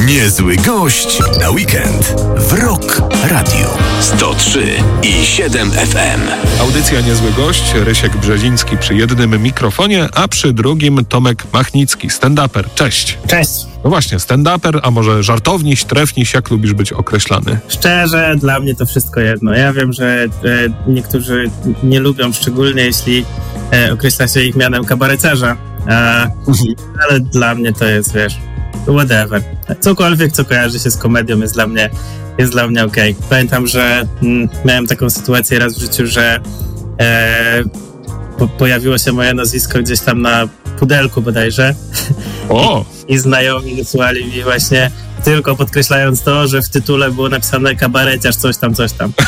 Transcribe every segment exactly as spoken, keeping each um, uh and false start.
Niezły gość na weekend w Rock Radio sto trzy i siedem F M. Audycja Niezły Gość, Rysiek Brzeziński przy jednym mikrofonie, a przy drugim Tomek Machnicki, stand-uper. Cześć. Cześć. No właśnie, stand-uper, a może żartowniś, trefniś, jak lubisz być określany? Szczerze, dla mnie to wszystko jedno. Ja wiem, że e, niektórzy nie lubią, szczególnie jeśli e, określa się ich mianem kabareciarza, e, ale dla mnie to jest, wiesz, whatever. Cokolwiek, co kojarzy się z komedią, jest dla mnie jest dla mnie okej. Okay. Pamiętam, że mm, miałem taką sytuację raz w życiu, że e, po, pojawiło się moje nazwisko gdzieś tam na pudelku bodajże. O! I, I znajomi wysłali mi właśnie, tylko podkreślając to, że w tytule było napisane kabareciarz, coś tam, coś tam.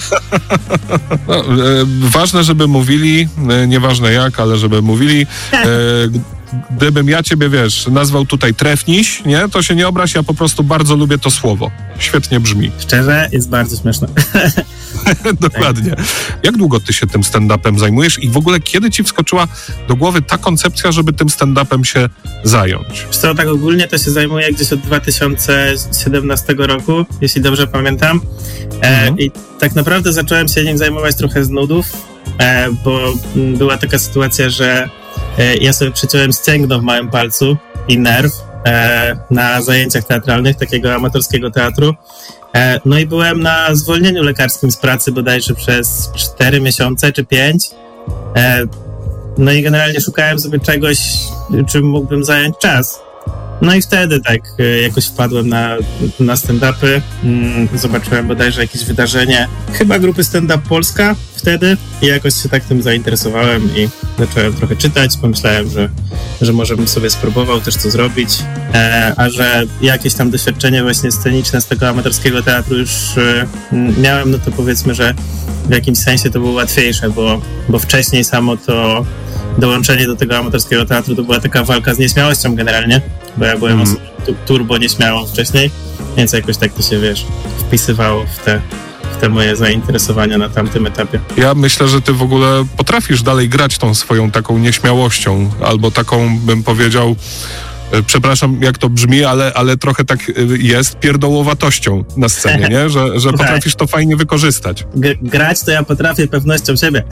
No, e, ważne, żeby mówili, e, nieważne jak, ale żeby mówili. E, Gdybym ja ciebie, wiesz, nazwał tutaj trefniś, nie, to się nie obraź, ja po prostu bardzo lubię to słowo. Świetnie brzmi. Szczerze, jest bardzo śmieszne. Dokładnie. Jak długo ty się tym stand-upem zajmujesz i w ogóle kiedy ci wskoczyła do głowy ta koncepcja, żeby tym stand-upem się zająć? Wiesz co, tak ogólnie to się zajmuję gdzieś od dwa tysiące siedemnastego roku, jeśli dobrze pamiętam. Mhm. E, I tak naprawdę zacząłem się nim zajmować trochę z nudów, e, bo była taka sytuacja, że ja sobie przeciąłem ścięgno w małym palcu i nerw e, na zajęciach teatralnych, takiego amatorskiego teatru. E, no i byłem na zwolnieniu lekarskim z pracy bodajże przez cztery miesiące czy pięć. E, no i generalnie szukałem sobie czegoś, czym mógłbym zająć czas. No i wtedy tak jakoś wpadłem na, na stand-upy, zobaczyłem bodajże jakieś wydarzenie, chyba grupy Stand Up Polska wtedy i jakoś się tak tym zainteresowałem i zacząłem trochę czytać, pomyślałem, że, że może bym sobie spróbował też co zrobić, e, a że jakieś tam doświadczenie właśnie sceniczne z tego amatorskiego teatru już e, miałem, no to powiedzmy, że w jakimś sensie to było łatwiejsze, bo, bo wcześniej samo to dołączenie do tego amatorskiego teatru to była taka walka z nieśmiałością generalnie, bo ja byłem mm. turbo nieśmiałą wcześniej, więc jakoś tak to się, wiesz, wpisywało w te, w te moje zainteresowania na tamtym etapie. Ja myślę, że ty w ogóle potrafisz dalej grać tą swoją taką nieśmiałością, albo taką, bym powiedział, przepraszam, jak to brzmi, ale, ale trochę tak jest, pierdołowatością na scenie, nie? Że, że potrafisz to fajnie wykorzystać. G- grać to ja potrafię pewnością siebie.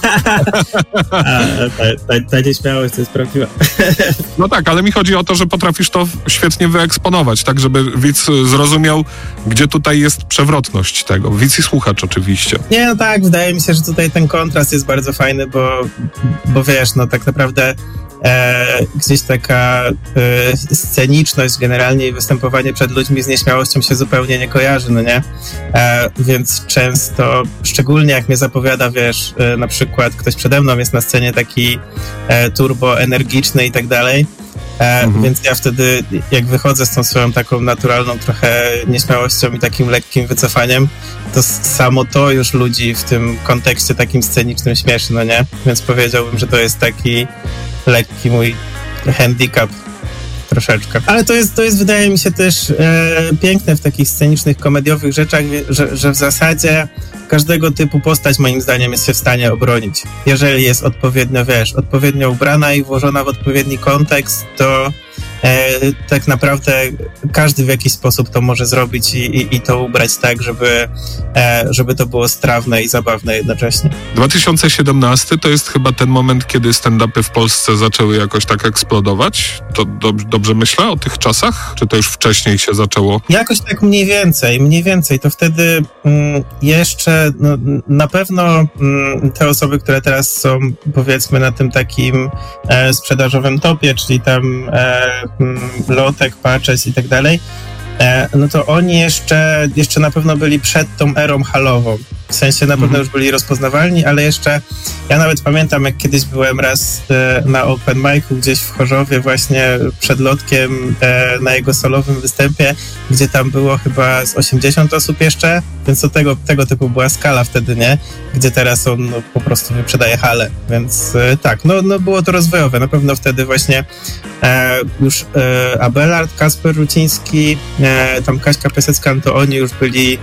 A ta, ta, ta nieśmiałość to jest prawdziwa. No tak, ale mi chodzi o to, że potrafisz to świetnie wyeksponować, tak żeby widz zrozumiał, gdzie tutaj jest przewrotność tego. Widz i słuchacz oczywiście. Nie, no tak, wydaje mi się, że tutaj ten kontrast jest bardzo fajny, bo, bo wiesz, no tak naprawdę E, gdzieś taka e, sceniczność generalnie i występowanie przed ludźmi z nieśmiałością się zupełnie nie kojarzy, no nie? E, więc często, szczególnie jak mnie zapowiada, wiesz, e, na przykład ktoś przede mną jest na scenie taki e, turbo energiczny i tak dalej, e, mhm. więc ja wtedy, jak wychodzę z tą swoją taką naturalną trochę nieśmiałością i takim lekkim wycofaniem, to samo to już ludzi w tym kontekście takim scenicznym śmieszy, no nie? Więc powiedziałbym, że to jest taki lekki mój handicap troszeczkę. Ale to jest, to jest wydaje mi się też e, piękne w takich scenicznych, komediowych rzeczach, że, że w zasadzie każdego typu postać moim zdaniem jest się w stanie obronić. Jeżeli jest odpowiednio, wiesz, odpowiednio ubrana i włożona w odpowiedni kontekst, to e, tak naprawdę każdy w jakiś sposób to może zrobić i, i, i to ubrać tak, żeby, e, żeby to było strawne i zabawne jednocześnie. dwa tysiące siedemnasty to jest chyba ten moment, kiedy stand-upy w Polsce zaczęły jakoś tak eksplodować. To dobrze, dobrze myślę o tych czasach? Czy to już wcześniej się zaczęło? Jakoś tak mniej więcej, mniej więcej. To wtedy mm, jeszcze no, na pewno mm, te osoby, które teraz są, powiedzmy, na tym takim e, sprzedażowym topie, czyli tam e, Lotek, Paczes i tak dalej, no to oni jeszcze, jeszcze na pewno byli przed tą erą halową. W sensie na pewno mhm. już byli rozpoznawalni, ale jeszcze ja nawet pamiętam, jak kiedyś byłem raz e, na open micu gdzieś w Chorzowie właśnie przed Lotkiem e, na jego solowym występie, gdzie tam było chyba z osiemdziesiąt osób jeszcze, więc to tego, tego typu była skala wtedy, nie? Gdzie teraz on no, po prostu wyprzedaje halę, więc e, tak, no, no było to rozwojowe. Na pewno wtedy właśnie e, już e, Abelard, Kasper Ruciński, e, tam Kaśka Piasecka, no to oni już byli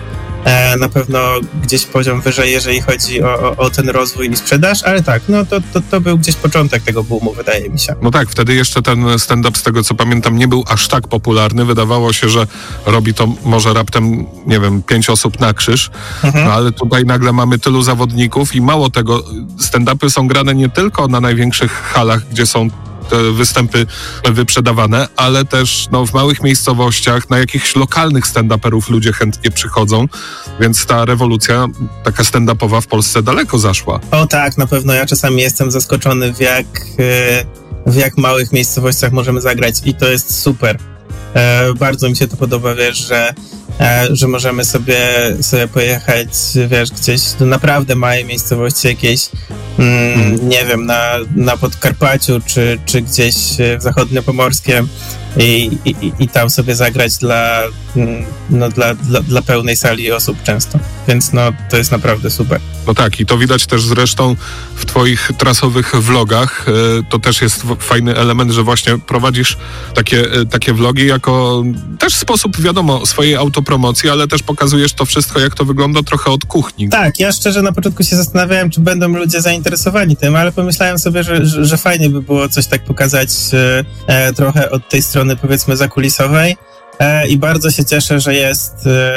e, na pewno gdzieś poziom wyżej, jeżeli chodzi o, o, o ten rozwój i sprzedaż, ale tak, no to, to, to był gdzieś początek tego boomu, wydaje mi się. No tak, wtedy jeszcze ten stand-up, z tego co pamiętam, nie był aż tak popularny. Wydawało się, że robi to może raptem, nie wiem, pięć osób na krzyż, mhm. no ale tutaj nagle mamy tylu zawodników i mało tego, stand-upy są grane nie tylko na największych halach, gdzie są te występy wyprzedawane, ale też no, w małych miejscowościach, na jakichś lokalnych stand-uperów ludzie chętnie przychodzą, więc ta rewolucja taka stand-upowa w Polsce daleko zaszła. O tak, na pewno. Ja czasami jestem zaskoczony, w jak, w jak małych miejscowościach możemy zagrać i to jest super. Bardzo mi się to podoba, wiesz, że że możemy sobie, sobie pojechać, wiesz, gdzieś do naprawdę małej miejscowości jakiejś, mm, hmm. nie wiem, na, na Podkarpaciu, czy, czy gdzieś w Zachodniopomorskiem i, i, i tam sobie zagrać dla, no, dla, dla, dla pełnej sali osób często. Więc no, to jest naprawdę super. No tak, i to widać też zresztą w twoich trasowych vlogach. To też jest fajny element, że właśnie prowadzisz takie, takie vlogi jako też sposób, wiadomo, swojej autopromocji, ale też pokazujesz to wszystko, jak to wygląda trochę od kuchni. Tak, ja szczerze na początku się zastanawiałem, czy będą ludzie zainteresowani tym, ale pomyślałem sobie, że, że, że fajnie by było coś tak pokazać e, trochę od tej strony, powiedzmy, zakulisowej. I bardzo się cieszę, że jest,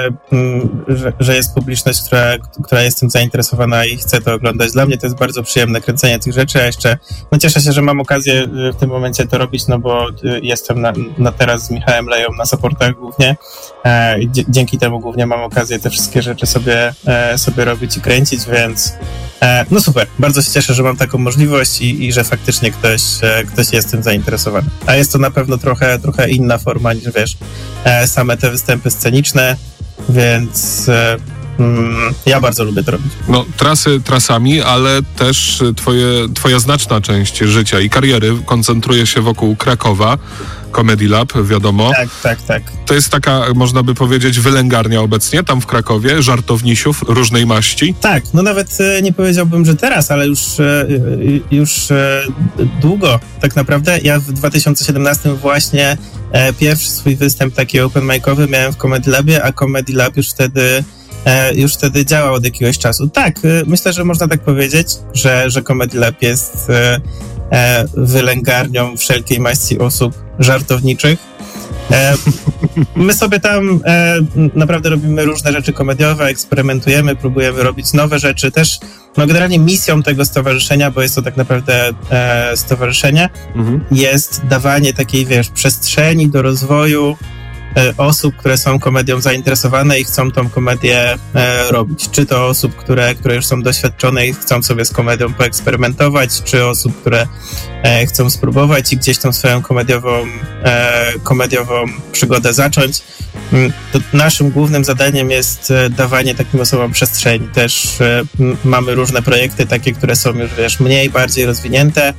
że, że jest publiczność, która, która jest tym zainteresowana i chce to oglądać. Dla mnie to jest bardzo przyjemne kręcenie tych rzeczy, a jeszcze no cieszę się, że mam okazję w tym momencie to robić, no bo jestem na, na teraz z Michałem Leją na supportach głównie. Dzięki temu głównie mam okazję te wszystkie rzeczy sobie, sobie robić i kręcić, więc no super. Bardzo się cieszę, że mam taką możliwość i, i że faktycznie ktoś, ktoś jest tym zainteresowany. A jest to na pewno trochę, trochę inna forma niż, wiesz, same te występy sceniczne, więc mm, ja bardzo lubię to robić. No, trasy trasami, ale też twoje, twoja znaczna część życia i kariery koncentruje się wokół Krakowa. Comedy Lab, wiadomo. Tak, tak, tak. To jest taka, można by powiedzieć, wylęgarnia obecnie tam w Krakowie, żartownisiów różnej maści. Tak, no nawet nie powiedziałbym, że teraz, ale już, już długo tak naprawdę. Ja w dwa tysiące siedemnastym właśnie pierwszy swój występ taki open micowy miałem w Comedy Labie, a Comedy Lab już wtedy już wtedy działał od jakiegoś czasu. Tak, myślę, że można tak powiedzieć, że, że Comedy Lab jest wylęgarnią wszelkiej maści osób żartowniczych. My sobie tam naprawdę robimy różne rzeczy komediowe, eksperymentujemy, próbujemy robić nowe rzeczy. Też no generalnie misją tego stowarzyszenia, bo jest to tak naprawdę stowarzyszenie, mhm. jest dawanie takiej, wiesz, przestrzeni do rozwoju osób, które są komedią zainteresowane i chcą tą komedię e, robić. Czy to osób, które, które już są doświadczone i chcą sobie z komedią poeksperymentować, czy osób, które e, chcą spróbować i gdzieś tą swoją komediową, e, komediową przygodę zacząć. To naszym głównym zadaniem jest dawanie takim osobom przestrzeni. Też e, m, mamy różne projekty takie, które są już, wiesz, mniej, bardziej rozwinięte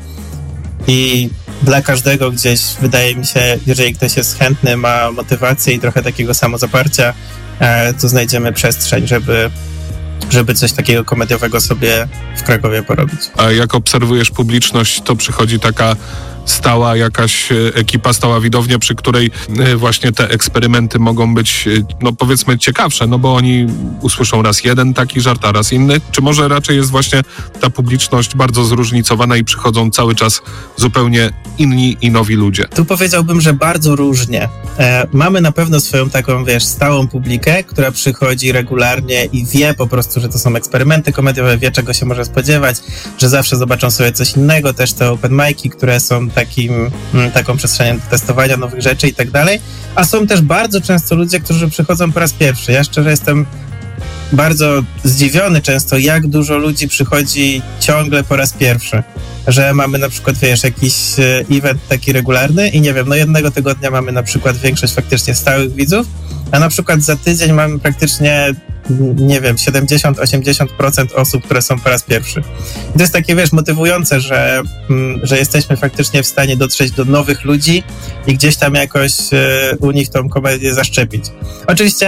i dla każdego gdzieś, wydaje mi się, jeżeli ktoś jest chętny, ma motywację i trochę takiego samozaparcia, to znajdziemy przestrzeń, żeby, żeby coś takiego komediowego sobie w Krakowie porobić. A jak obserwujesz publiczność, to przychodzi taka stała jakaś ekipa, stała widownia, przy której właśnie te eksperymenty mogą być, no powiedzmy, ciekawsze, no bo oni usłyszą raz jeden taki żart, a raz inny, czy może raczej jest właśnie ta publiczność bardzo zróżnicowana i przychodzą cały czas zupełnie inni i nowi ludzie? Tu powiedziałbym, że bardzo różnie. E, mamy na pewno swoją taką, wiesz, stałą publikę, która przychodzi regularnie i wie po prostu, że to są eksperymenty komediowe, wie, czego się może spodziewać, że zawsze zobaczą sobie coś innego, też te open mic'i, które są takim, taką przestrzenią do testowania nowych rzeczy i tak dalej, a są też bardzo często ludzie, którzy przychodzą po raz pierwszy. Ja szczerze jestem bardzo zdziwiony często, jak dużo ludzi przychodzi ciągle po raz pierwszy. Że mamy na przykład, wiesz, jakiś event taki regularny i nie wiem, no jednego tygodnia mamy na przykład większość faktycznie stałych widzów, a na przykład za tydzień mamy praktycznie, nie wiem, siedemdziesiąt do osiemdziesięciu procent osób, które są po raz pierwszy. I to jest takie, wiesz, motywujące, że, że jesteśmy faktycznie w stanie dotrzeć do nowych ludzi i gdzieś tam jakoś u nich tą komedię zaszczepić. Oczywiście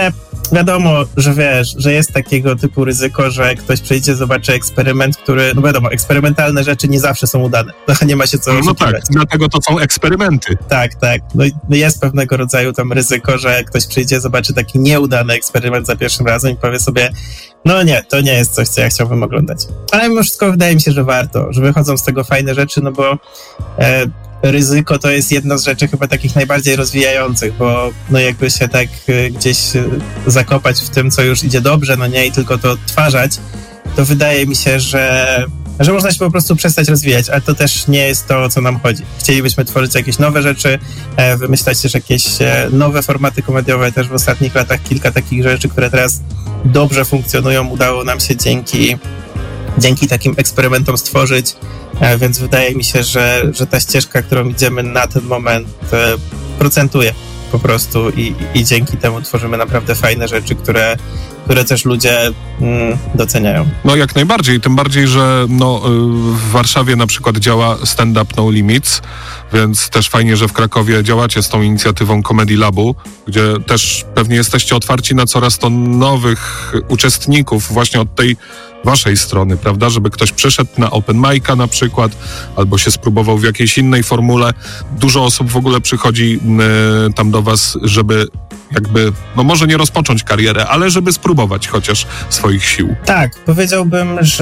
wiadomo, że wiesz, że jest takiego typu ryzyko, że ktoś przyjdzie, zobaczy eksperyment, który, no wiadomo, eksperymentalne rzeczy nie zawsze są udane. To nie ma się co No tak, dlatego to są eksperymenty. Tak, tak. No i jest pewnego rodzaju tam ryzyko, że ktoś przyjdzie, zobaczy taki nieudany eksperyment za pierwszym razem i powie sobie, no nie, to nie jest coś, co ja chciałbym oglądać. Ale mimo wszystko wydaje mi się, że warto, że wychodzą z tego fajne rzeczy, no bo e, ryzyko to jest jedna z rzeczy chyba takich najbardziej rozwijających, bo no jakby się tak e, gdzieś e, zakopać w tym, co już idzie dobrze, no nie, i tylko to odtwarzać, to wydaje mi się, że że można się po prostu przestać rozwijać, ale to też nie jest to, o co nam chodzi. Chcielibyśmy tworzyć jakieś nowe rzeczy, e, wymyślać też jakieś e, nowe formaty komediowe. Też w ostatnich latach kilka takich rzeczy, które teraz dobrze funkcjonują, udało nam się dzięki, dzięki takim eksperymentom stworzyć, e, więc wydaje mi się, że, że ta ścieżka, którą idziemy na ten moment, e, procentuje po prostu i, i dzięki temu tworzymy naprawdę fajne rzeczy, które które też ludzie mm, doceniają. No jak najbardziej, tym bardziej, że no, w Warszawie na przykład działa Stand Up No Limits, więc też fajnie, że w Krakowie działacie z tą inicjatywą Comedy Labu, gdzie też pewnie jesteście otwarci na coraz to nowych uczestników właśnie od tej waszej strony, prawda? Żeby ktoś przyszedł na open mic'a na przykład, albo się spróbował w jakiejś innej formule. Dużo osób w ogóle przychodzi y, tam do was, żeby jakby, no może nie rozpocząć karierę, ale żeby spróbować chociaż swoich sił. Tak, powiedziałbym, że